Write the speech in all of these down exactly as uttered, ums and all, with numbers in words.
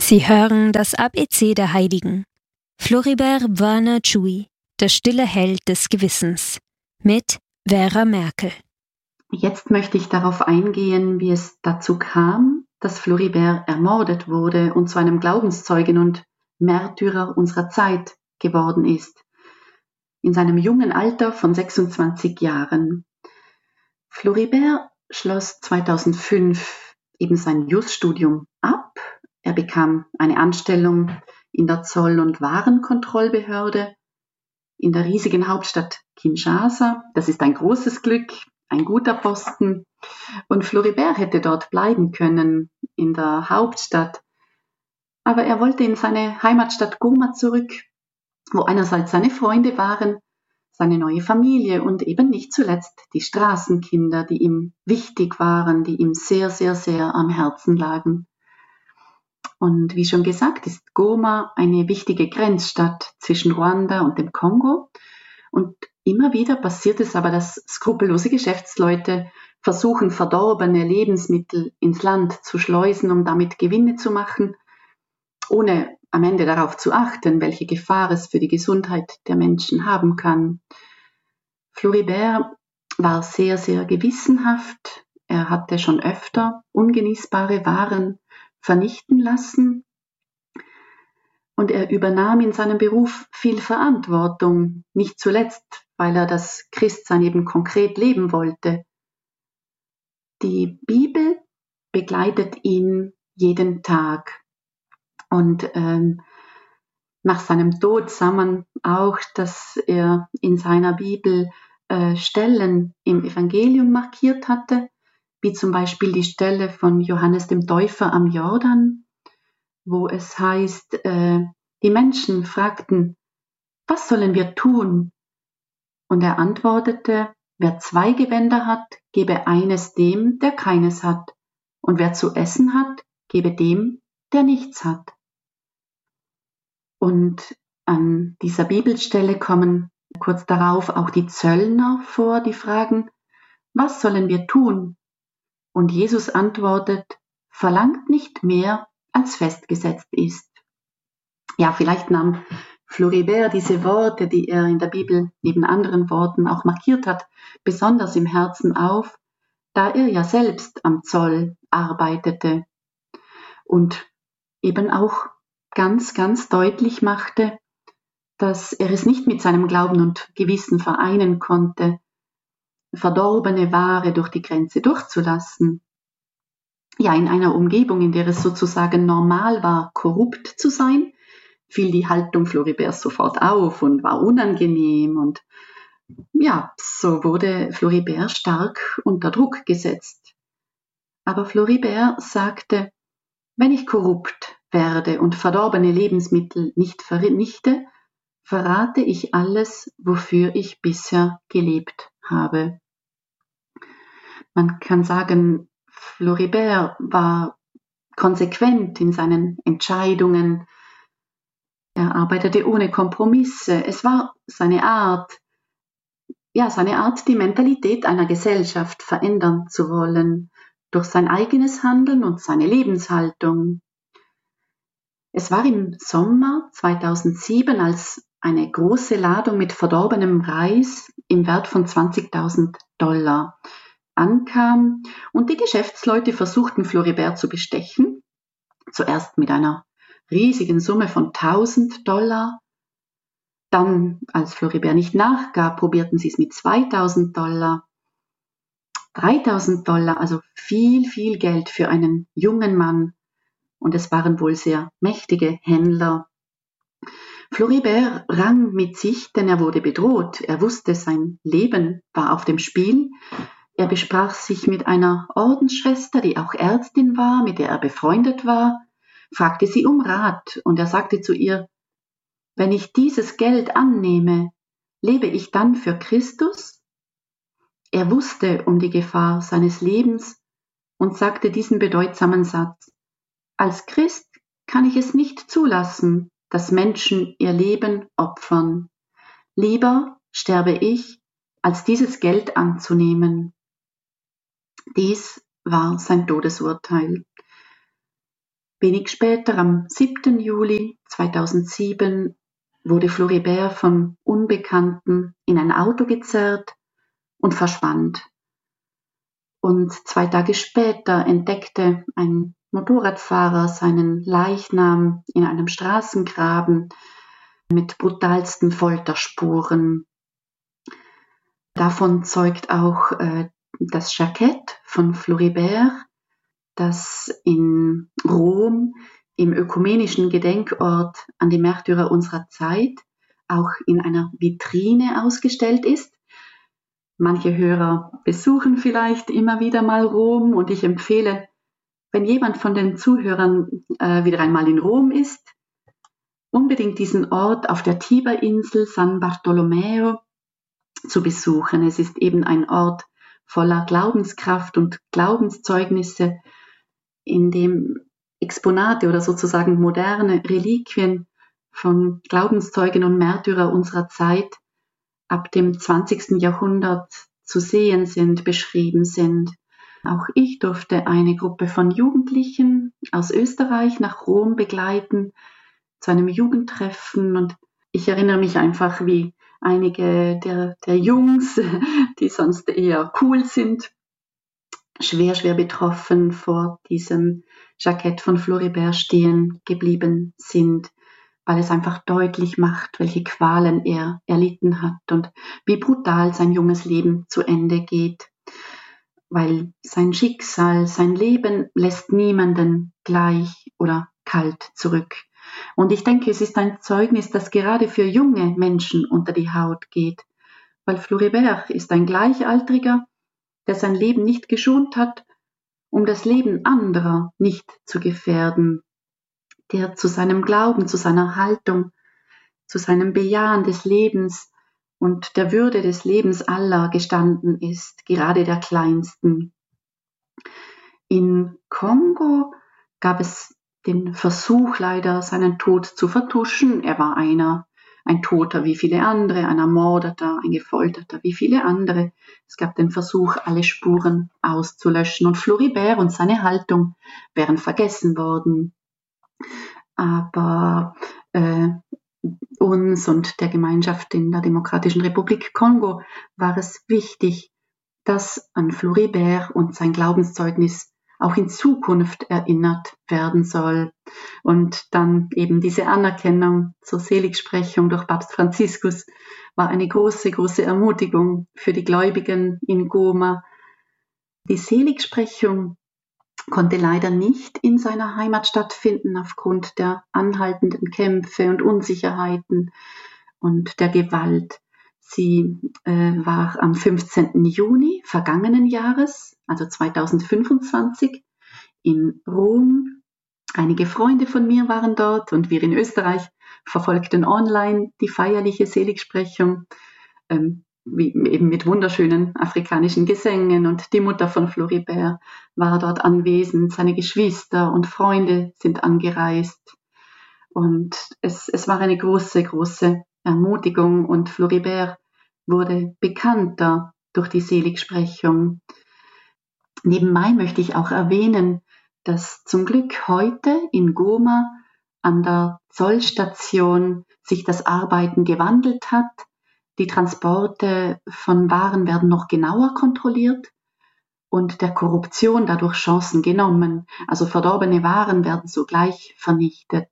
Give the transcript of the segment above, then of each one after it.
Sie hören das A B C der Heiligen. Floribert Werner Tschui, der stille Held des Gewissens, mit Vera Merkel. Jetzt möchte ich darauf eingehen, wie es dazu kam, dass Floribert ermordet wurde und zu einem Glaubenszeugen und Märtyrer unserer Zeit geworden ist, in seinem jungen Alter von sechsundzwanzig Jahren. Floribert schloss zweitausendfünf eben sein Jus-Studium ab. Er bekam eine Anstellung in der Zoll- und Warenkontrollbehörde in der riesigen Hauptstadt Kinshasa. Das ist ein großes Glück, ein guter Posten. Und Floribert hätte dort bleiben können, in der Hauptstadt. Aber er wollte in seine Heimatstadt Goma zurück, wo einerseits seine Freunde waren, seine neue Familie und eben nicht zuletzt die Straßenkinder, die ihm wichtig waren, die ihm sehr, sehr, sehr am Herzen lagen. Und wie schon gesagt, ist Goma eine wichtige Grenzstadt zwischen Ruanda und dem Kongo. Und immer wieder passiert es aber, dass skrupellose Geschäftsleute versuchen, verdorbene Lebensmittel ins Land zu schleusen, um damit Gewinne zu machen, ohne am Ende darauf zu achten, welche Gefahr es für die Gesundheit der Menschen haben kann. Floribert war sehr, sehr gewissenhaft. Er hatte schon öfter ungenießbare Waren vernichten lassen. Und er übernahm in seinem Beruf viel Verantwortung, nicht zuletzt, weil er das Christsein eben konkret leben wollte. Die Bibel begleitet ihn jeden Tag. Und ähm, nach seinem Tod sah man auch, dass er in seiner Bibel äh, Stellen im Evangelium markiert hatte, wie zum Beispiel die Stelle von Johannes dem Täufer am Jordan, wo es heißt, äh, die Menschen fragten, was sollen wir tun? Und er antwortete, wer zwei Gewänder hat, gebe eines dem, der keines hat. Und wer zu essen hat, gebe dem, der nichts hat. Und an dieser Bibelstelle kommen kurz darauf auch die Zöllner vor, die fragen, was sollen wir tun? Und Jesus antwortet, verlangt nicht mehr, als festgesetzt ist. Ja, vielleicht nahm Floribert diese Worte, die er in der Bibel neben anderen Worten auch markiert hat, besonders im Herzen auf, da er ja selbst am Zoll arbeitete und eben auch ganz, ganz deutlich machte, dass er es nicht mit seinem Glauben und Gewissen vereinen konnte, verdorbene Ware durch die Grenze durchzulassen. Ja, in einer Umgebung, in der es sozusagen normal war, korrupt zu sein, fiel die Haltung Floriberts sofort auf und war unangenehm. Und ja, so wurde Floribert stark unter Druck gesetzt. Aber Floribert sagte, wenn ich korrupt werde und verdorbene Lebensmittel nicht vernichte, verrate ich alles, wofür ich bisher gelebt habe. Man kann sagen, Floribert war konsequent in seinen Entscheidungen. Er arbeitete ohne Kompromisse. Es war seine Art, ja, seine Art, die Mentalität einer Gesellschaft verändern zu wollen, durch sein eigenes Handeln und seine Lebenshaltung. Es war im Sommer zweitausendsieben, als eine große Ladung mit verdorbenem Reis im Wert von zwanzigtausend Dollar ankam und die Geschäftsleute versuchten, Floribert zu bestechen. Zuerst mit einer riesigen Summe von tausend Dollar. Dann, als Floribert nicht nachgab, probierten sie es mit zweitausend Dollar. dreitausend Dollar, also viel, viel Geld für einen jungen Mann. Und es waren wohl sehr mächtige Händler. Floribert rang mit sich, denn er wurde bedroht. Er wusste, sein Leben war auf dem Spiel. Er besprach sich mit einer Ordensschwester, die auch Ärztin war, mit der er befreundet war, fragte sie um Rat und er sagte zu ihr, wenn ich dieses Geld annehme, lebe ich dann für Christus? Er wusste um die Gefahr seines Lebens und sagte diesen bedeutsamen Satz, als Christ kann ich es nicht zulassen, dass Menschen ihr Leben opfern. Lieber sterbe ich, als dieses Geld anzunehmen. Dies war sein Todesurteil. Wenig später, am siebten Juli zweitausendsieben, wurde Floribert von Unbekannten in ein Auto gezerrt und verschwand. Und zwei Tage später entdeckte ein Motorradfahrer seinen Leichnam in einem Straßengraben mit brutalsten Folterspuren. Davon zeugt auch äh, das Jackett von Floribert, das in Rom im ökumenischen Gedenkort an die Märtyrer unserer Zeit auch in einer Vitrine ausgestellt ist. Manche Hörer besuchen vielleicht immer wieder mal Rom und ich empfehle, wenn jemand von den Zuhörern äh, wieder einmal in Rom ist, unbedingt diesen Ort auf der Tiberinsel San Bartolomeo zu besuchen. Es ist eben ein Ort voller Glaubenskraft und Glaubenszeugnisse, in dem Exponate oder sozusagen moderne Reliquien von Glaubenszeugen und Märtyrer unserer Zeit ab dem zwanzigsten Jahrhundert zu sehen sind, beschrieben sind. Auch ich durfte eine Gruppe von Jugendlichen aus Österreich nach Rom begleiten, zu einem Jugendtreffen, und ich erinnere mich einfach, wie einige der, der Jungs, die sonst eher cool sind, schwer, schwer betroffen vor diesem Jackett von Floribert stehen geblieben sind, weil es einfach deutlich macht, welche Qualen er erlitten hat und wie brutal sein junges Leben zu Ende geht. Weil sein Schicksal, sein Leben lässt niemanden gleich oder kalt zurück. Und ich denke, es ist ein Zeugnis, das gerade für junge Menschen unter die Haut geht, weil Floribert ist ein Gleichaltriger, der sein Leben nicht geschont hat, um das Leben anderer nicht zu gefährden, der zu seinem Glauben, zu seiner Haltung, zu seinem Bejahen des Lebens und der Würde des Lebens aller gestanden ist, gerade der Kleinsten. In Kongo gab es den Versuch leider, seinen Tod zu vertuschen. Er war einer, ein Toter wie viele andere, ein Ermordeter, ein Gefolterter wie viele andere. Es gab den Versuch, alle Spuren auszulöschen, und Floribert und seine Haltung wären vergessen worden. Aber äh, uns und der Gemeinschaft in der Demokratischen Republik Kongo war es wichtig, dass an Floribert und sein Glaubenszeugnis auch in Zukunft erinnert werden soll. Und dann eben diese Anerkennung zur Seligsprechung durch Papst Franziskus war eine große, große Ermutigung für die Gläubigen in Goma. Die Seligsprechung konnte leider nicht in seiner Heimat stattfinden aufgrund der anhaltenden Kämpfe und Unsicherheiten und der Gewalt. Sie äh, war am fünfzehnten Juni vergangenen Jahres, also zweitausendfünfundzwanzig, in Rom. Einige Freunde von mir waren dort und wir in Österreich verfolgten online die feierliche Seligsprechung, ähm, wie, eben mit wunderschönen afrikanischen Gesängen, und die Mutter von Floribert war dort anwesend, seine Geschwister und Freunde sind angereist, und es, es war eine große, große Ermutigung, und Floribert wurde bekannter durch die Seligsprechung. Nebenbei möchte ich auch erwähnen, dass zum Glück heute in Goma an der Zollstation sich das Arbeiten gewandelt hat. Die Transporte von Waren werden noch genauer kontrolliert und der Korruption dadurch Chancen genommen. Also verdorbene Waren werden sogleich vernichtet.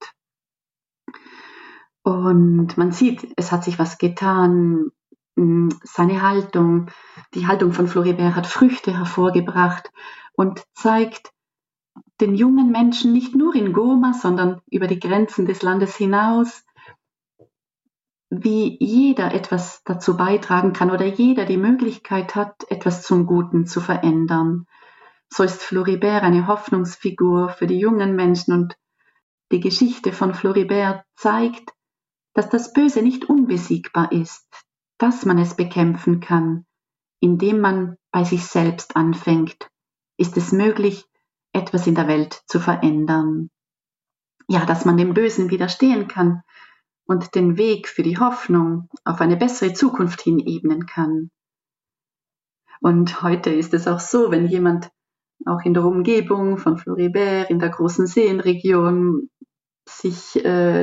Und man sieht, es hat sich was getan. Seine Haltung, die Haltung von Floribert hat Früchte hervorgebracht und zeigt den jungen Menschen nicht nur in Goma, sondern über die Grenzen des Landes hinaus, wie jeder etwas dazu beitragen kann oder jeder die Möglichkeit hat, etwas zum Guten zu verändern. So ist Floribert eine Hoffnungsfigur für die jungen Menschen, und die Geschichte von Floribert zeigt, dass das Böse nicht unbesiegbar ist, dass man es bekämpfen kann. Indem man bei sich selbst anfängt, ist es möglich, etwas in der Welt zu verändern. Ja, dass man dem Bösen widerstehen kann und den Weg für die Hoffnung auf eine bessere Zukunft hin ebnen kann. Und heute ist es auch so, wenn jemand auch in der Umgebung von Floribert, in der großen Seenregion, sich äh,